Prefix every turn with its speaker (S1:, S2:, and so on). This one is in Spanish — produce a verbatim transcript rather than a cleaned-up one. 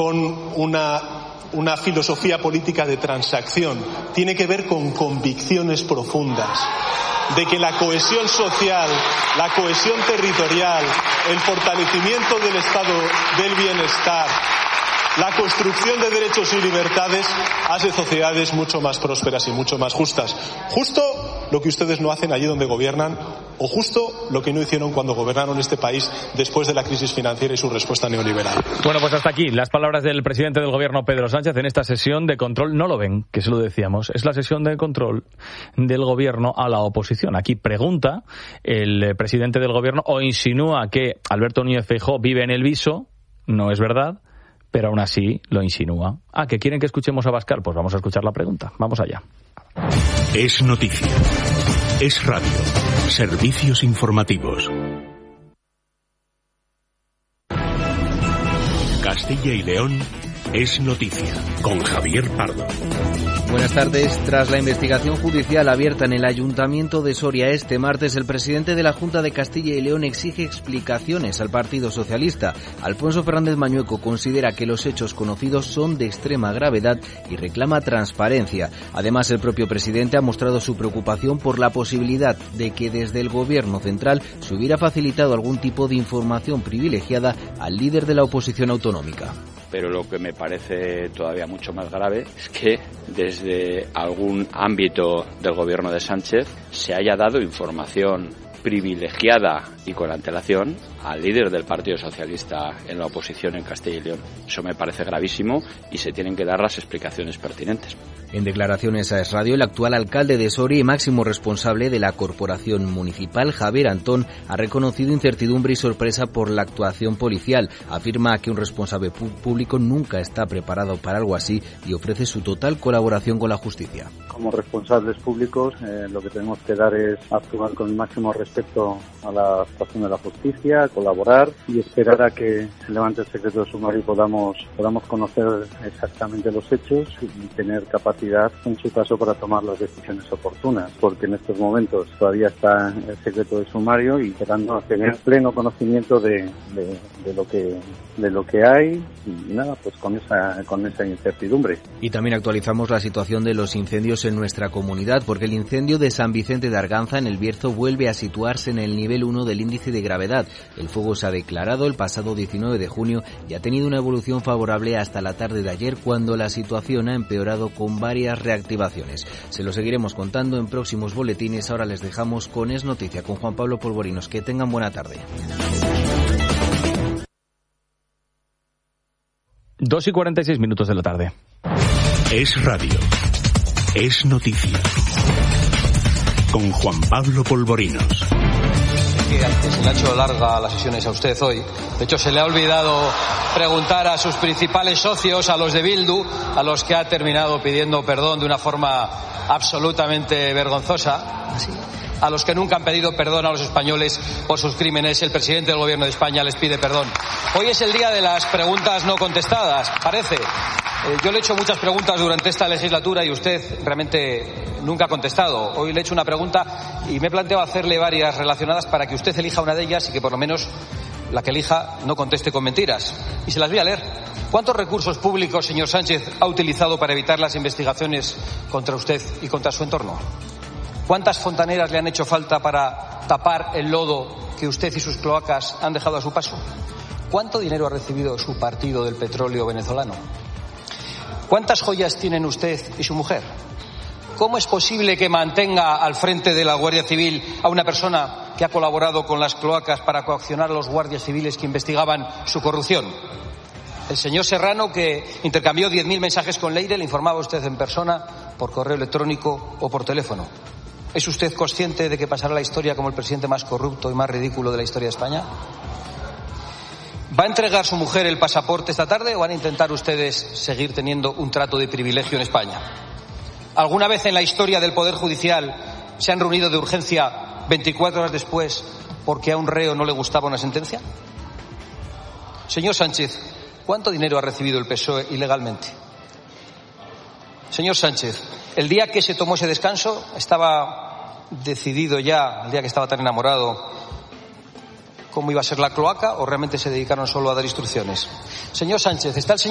S1: con una, una filosofía política de transacción, tiene que ver con convicciones profundas de que la cohesión social, la cohesión territorial, el fortalecimiento del estado del bienestar, la construcción de derechos y libertades hace sociedades mucho más prósperas y mucho más justas. Justo lo que ustedes no hacen allí donde gobiernan, o justo lo que no hicieron cuando gobernaron este país después de la crisis financiera y su respuesta neoliberal.
S2: Bueno, pues hasta aquí las palabras del presidente del gobierno, Pedro Sánchez, en esta sesión de control. No lo ven, que se lo decíamos, es la sesión de control del gobierno a la oposición. Aquí pregunta el presidente del gobierno o insinúa que Alberto Núñez Feijóo vive en el viso. No es verdad, pero aún así lo insinúa. Ah, ¿que quieren que escuchemos a Abascal? Pues vamos a escuchar la pregunta. Vamos allá.
S3: Es noticia. Es radio. Servicios informativos. Castilla y León es noticia, con Javier Pardo.
S4: Buenas tardes. Tras la investigación judicial abierta en el Ayuntamiento de Soria este martes, el presidente de la Junta de Castilla y León exige explicaciones al Partido Socialista. Alfonso Fernández Mañueco considera que los hechos conocidos son de extrema gravedad y reclama transparencia. Además, el propio presidente ha mostrado su preocupación por la posibilidad de que desde el Gobierno central se hubiera facilitado algún tipo de información privilegiada al líder de la oposición autonómica.
S5: Pero lo que me parece todavía mucho más grave es que desde algún ámbito del gobierno de Sánchez se haya dado información privilegiada y con antelación al líder del Partido Socialista en la oposición en Castilla y León. Eso me parece gravísimo y se tienen que dar las explicaciones pertinentes.
S4: En declaraciones a Es Radio, el actual alcalde de Soria y máximo responsable de la corporación municipal, Javier Antón, ha reconocido incertidumbre y sorpresa por la actuación policial. Afirma que un responsable público nunca está preparado para algo así y ofrece su total colaboración con la justicia.
S6: Como responsables públicos, eh, lo que tenemos que dar es actuar con el máximo respeto a la actuación de la justicia, colaborar y esperar a que se levante el secreto de sumario y podamos, podamos conocer exactamente los hechos y tener capacidad en su caso para tomar las decisiones oportunas, porque en estos momentos todavía está el secreto de sumario y esperando a tener pleno conocimiento de, de, de lo que de lo que hay y nada, pues con esa con esa incertidumbre.
S4: Y también actualizamos la situación de los incendios en nuestra comunidad, porque el incendio de San Vicente de Arganza en el Bierzo vuelve a situarse en el nivel uno del índice de gravedad. El fuego se ha declarado el pasado diecinueve de junio y ha tenido una evolución favorable hasta la tarde de ayer, cuando la situación ha empeorado con varias reactivaciones. Se lo seguiremos contando en próximos boletines. Ahora les dejamos con Es Noticia, con Juan Pablo Polvorinos. Que tengan buena tarde.
S2: Dos y cuarenta y seis minutos de la tarde.
S3: Es radio. Es noticia. Con Juan Pablo Polvorinos.
S7: Se le ha hecho larga las sesiones a usted hoy. De hecho, se le ha olvidado preguntar a sus principales socios, a los de Bildu, a los que ha terminado pidiendo perdón de una forma absolutamente vergonzosa. Así. A los que nunca han pedido perdón a los españoles por sus crímenes, el presidente del gobierno de España les pide perdón. Hoy es el día de las preguntas no contestadas, parece. Eh, yo le he hecho muchas preguntas durante esta legislatura y usted realmente nunca ha contestado. Hoy le he hecho una pregunta y me he planteado hacerle varias relacionadas para que usted elija una de ellas y que por lo menos la que elija no conteste con mentiras. Y se las voy a leer. ¿Cuántos recursos públicos, señor Sánchez, ha utilizado para evitar las investigaciones contra usted y contra su entorno? ¿Cuántas fontaneras le han hecho falta para tapar el lodo que usted y sus cloacas han dejado a su paso? ¿Cuánto dinero ha recibido su partido del petróleo venezolano? ¿Cuántas joyas tienen usted y su mujer? ¿Cómo es posible que mantenga al frente de la Guardia Civil a una persona que ha colaborado con las cloacas para coaccionar a los guardias civiles que investigaban su corrupción? El señor Serrano, que intercambió diez mil mensajes con Leire, le informaba a usted en persona, por correo electrónico o por teléfono. ¿Es usted consciente de que pasará a la historia como el presidente más corrupto y más ridículo de la historia de España? ¿Va a entregar su mujer el pasaporte esta tarde o van a intentar ustedes seguir teniendo un trato de privilegio en España? ¿Alguna vez en la historia del Poder Judicial se han reunido de urgencia veinticuatro horas después porque a un reo no le gustaba una sentencia? Señor Sánchez, ¿cuánto dinero ha recibido el P S O E ilegalmente? Señor Sánchez, el día que se tomó ese descanso estaba decidido ya, el día que estaba tan enamorado, cómo iba a ser la cloaca, o realmente se dedicaron solo a dar instrucciones. Señor Sánchez, ¿está el señor